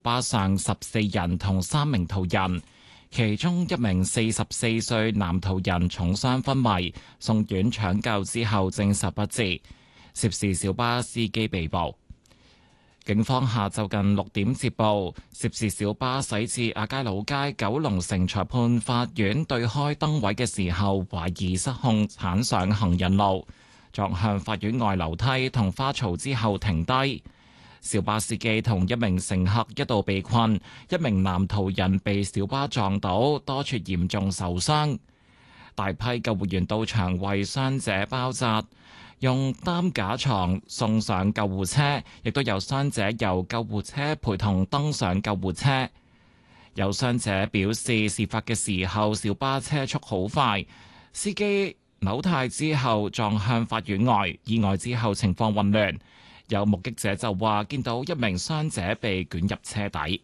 巴上14人同3名途人，其中一名44歲男途人重傷昏迷，送院搶救之後證實不治。涉事小巴司機被捕。警方下晝近6點接報，涉事小巴駛至亞皆老街九龍城裁判法院對開燈位嘅時候，懷疑失控鏟上行人路，撞向法院外樓梯同花槽之後停低。小巴司機同一名乘客一度被困，一名男途人被小巴撞倒，多處嚴重受傷。大批救護員到場為傷者包紮，用擔架床送上救護車，亦都有傷者由救護車陪同登上救護車。有傷者表示，事發嘅時候小巴車速好快，司機扭軚之後撞向法院外，意外之後情況混亂。有目擊者就話見到一名傷者被捲入車底。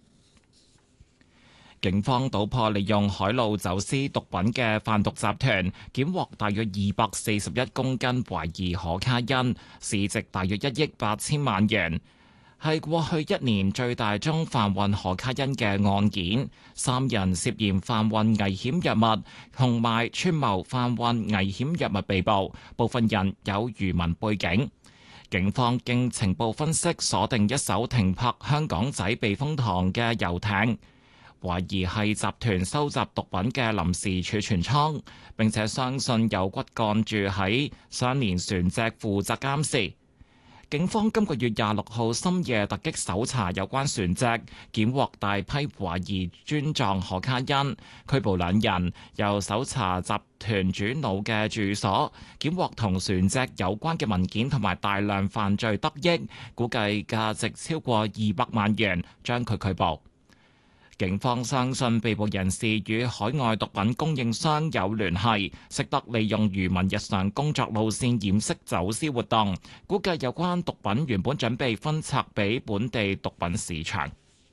警方搗破利用海路走私毒品嘅販毒集團，檢獲大約241公斤懷疑可卡因，市值大約1億8千萬元，係過去1年最大宗販運可卡因嘅案件。3人涉嫌販運危險藥物同埋串謀販運危險藥物被捕，部分人有漁民背景。警方經情報分析，鎖定一艘停泊香港仔避風塘嘅遊艇，懷疑係集團收集毒品嘅臨時儲存倉，並且相信有骨幹住喺相連船隻負責監視。警方今個月26號深夜突擊搜查有關船隻，檢獲大批懷疑磚狀可卡因，拘捕2人。又搜查集團主腦嘅住所，檢獲同船隻有關嘅文件同埋大量犯罪得益，估計價值超過200萬元，將佢拘捕。警方相信被捕人士與海外毒品供應商有聯繫，識得利用漁民日常工作路線掩飾走私活動，估計有關毒品原本準備分拆俾本地毒品市場。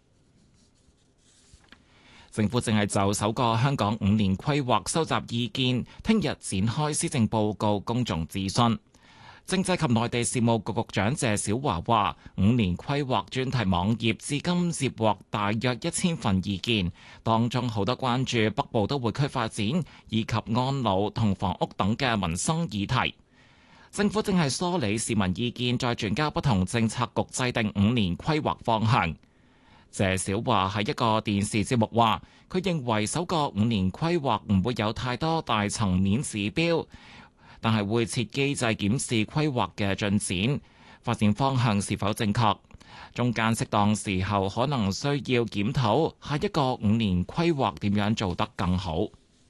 政府正係就首個香港5年規劃收集意見，聽日展開施政報告公眾諮詢。政制及內地事務局局長謝小華話：5年規劃專題網頁至今接獲大約1000份意見，當中好多關注北部都會區發展以及安老同房屋等嘅民生議題。政府正係梳理市民意見，再轉交不同政策局制定5年規劃方向。謝小華喺一個電視節目話：佢認為首個5年規劃唔會有太多大層面指標，但係會設機制檢視規劃嘅進展、發展方向是否正確，中間適當時候可能需要檢討下一個5年規劃點樣做得更好。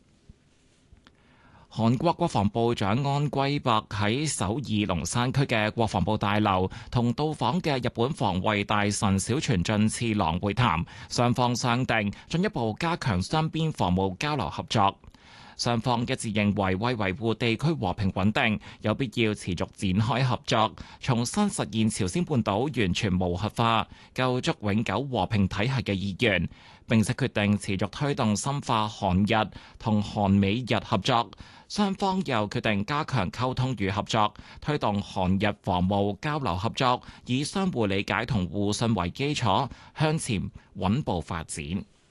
韓國國防部長安圭伯喺首爾龍山區嘅國防部大樓同到訪嘅日本防衛大臣小泉進次郎會談，雙方商定進一步加強雙邊防務交流合作。雙方一致認為，為維護地區和平穩定，有必要持續展開合作，重新實現朝鮮半島完全無核化、構築永久和平體系嘅意願。並且決定持續推動深化韓日同韓美日合作。雙方又決定加強溝通與合作，推動韓日防務交流合作，以相互理解同互信為基礎，向前穩步發展。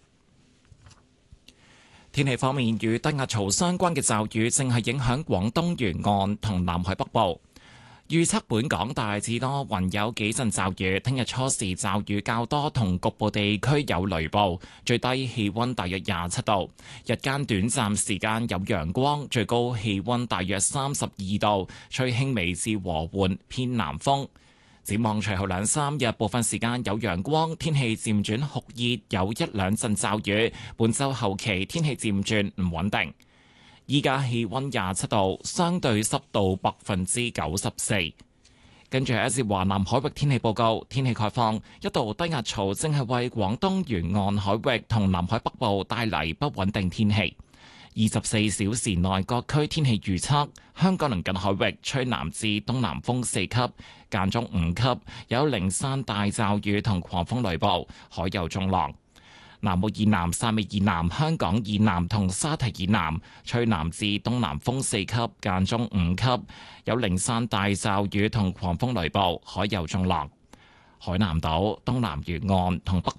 天氣方面，與低壓槽相關嘅驟雨正係影響廣東沿岸同南海北部。預測本港大致多雲，有幾陣驟雨。聽日初時驟雨較多，同局部地區有雷暴。最低氣溫大約27度，日間短暫時間有陽光，最高氣溫大約32度，吹輕微至和緩偏南風。展望隨後2-3日，部分時間有陽光，天氣漸轉酷熱，有1-2陣驟雨。本週後期天氣漸轉唔穩定。依家氣溫27度，相對濕度94%。跟住係一節華南海域天氣報告，天氣概況，一道低壓槽正係為廣東沿岸海域同南海北部帶嚟不穩定天氣。24小時內各區天氣預測：香港鄰近海域吹南至東南風4級，間中5級，有零散大驟雨同狂風雷暴，海有中浪。南澳以南、汕尾以南、香港以南同沙堤以南吹南至東南風4級，間中5級，有零散大驟雨同狂風雷暴，海有中浪。 海南島、東南沿岸同北